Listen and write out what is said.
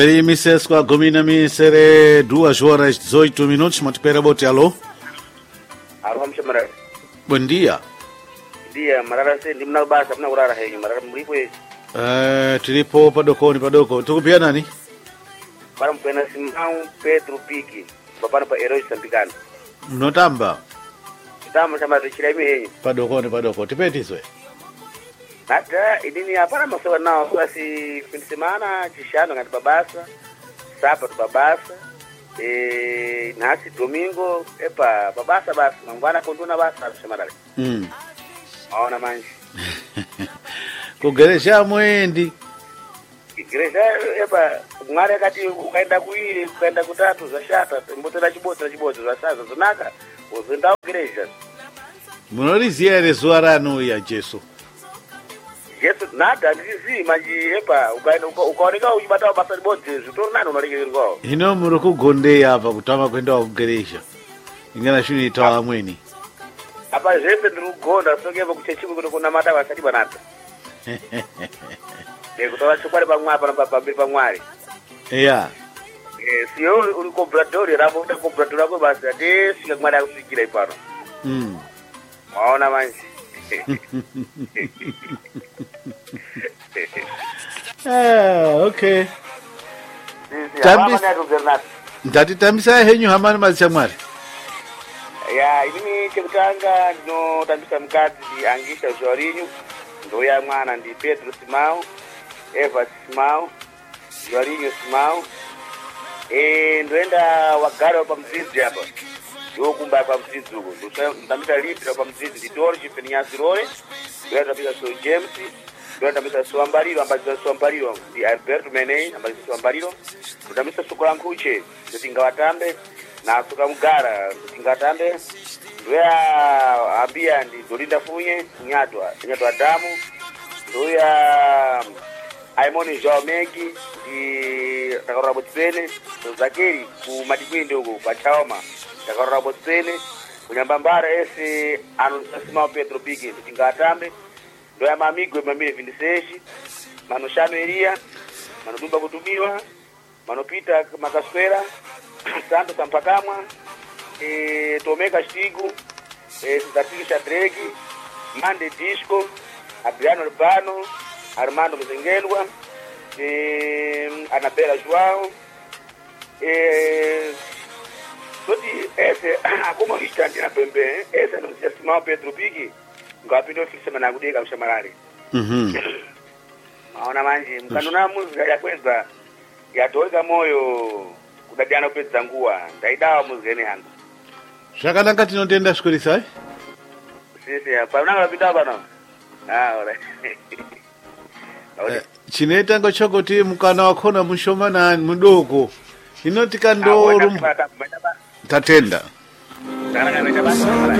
Mrs. com a Gomina Misere, 2 horas 18 minutos, Matipera Bote, alô? Alô, Mshamara. Bom dia. Dia, Marara se ndimna basa mna urara henyu, Marara mlipo hizi. Tulipo padoko, tuko pia nani? Para mpena Simão Pedro Piki, papana pa Heróis Sampicano. Notamba? Tama chama tichiremi henyu. Padoko, tipetiswe. Nata, idini hapana masawa nao, kwa si fin semana, chishano ngati babasa, sábado babasa, nasi domingo, epa, babasa basa, mangwana kunduna basa, Mshamarale. Aona manji. Kugeresha mwendi. Igreja, epa, ngare kati ukaenda kuiri, ukaenda kutatu, zashata, mbotera chibote, zashaza, zonaka, uzenda igreja. Munolizia ere zuarano ya Jesu. Yesu nada ndizi manji epa ukaoneka uchibata basa libodzi zvitori nani unorekererwawo. Hino muri kugondeya apa kutama kuenda kugeresha. Ingana shuni itawa amweni. Apa zvese ndiri kugonda sokepa kuchechiku kuti kunamata vasati banata. Kutora chokwadi pamberi paMwari. Yeah. Siyo uri kobradori rapo uda kobradori rako basi atesvika Mwari akusvikira ipano. Maona manje. Okay. Ndati tambisa henyu hamani mazisha Mwari. Ya, ini chekutanga ndinotambisa mukadzi Angisha Zvarinyu, ndoya mwana ndi Pedro Simão, Eva Simão, Zvarinyu Simão. Ndoenda wagara pamdzidzi apa. Ndokumba pamdzidzi uko. Ndotambisa Libra pamdzidzi ndi Jorge Peniasirore, ndoenda tambisa So James, ndoenda tambisa Suambariro, ambazisa Suambariro ndi Alberto Menei, ambazisa Suambariro. Ndotambisa Sokola Nkuche, ndotingawatambe na Sukamugara, ndotingawatambe. Ndoya ambia ndi Dolinda Funye, Nyatwa Adamu. Ndoya Aimoni Joao Megi ndi takarora botsene, Zakeri ku Madikwinde uko pachaoma takarora botsene, kunyambambara ese Simão Pedro Piki ndotingawatambe. Ndoya mamigwe mamire vindiseshi, Mano Shano Elia, Mano Dumba Kutumiwa, Mano Pita Makaswera, Santo Sampakamwa, Tomeka Stigo, Zatiki Shadraki, Mande Disco, Adriano Urbano, Armando Mzengelwa, Anabela João, Soti ese akuma histandi na pembe, ese no Simão Pedro Piki, ngapindo fikisema na kudeka Mshamarale. Maona manje, mkanuna muzika ya kweza, ya toika moyo, kudadiana upeza nguwa, ndaidawa muzikene hangu. Shakalanga tinotenda shukurisa, Sisi, paunanga lapita bana. Ora. Chineta ngochokoti mukana wakona mushomana mudoko. Inotika ndo tatenda.